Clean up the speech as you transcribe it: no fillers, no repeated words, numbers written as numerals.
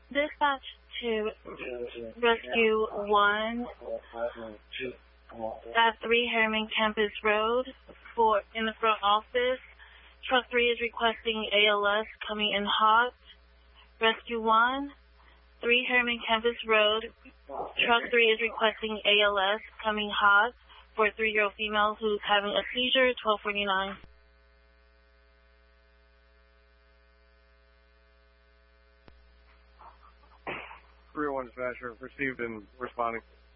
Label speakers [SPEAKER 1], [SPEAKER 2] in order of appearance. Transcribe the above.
[SPEAKER 1] Dispatch to Rescue 1 at 3 Harriman Campus Road in the front office. Truck 3 is requesting ALS coming in hot. Rescue 1, 3 Harriman Campus Road. Truck 3 is requesting ALS coming hot for a 3-year-old female who's having a seizure, 1249.
[SPEAKER 2] 301 dispatcher, received and responding.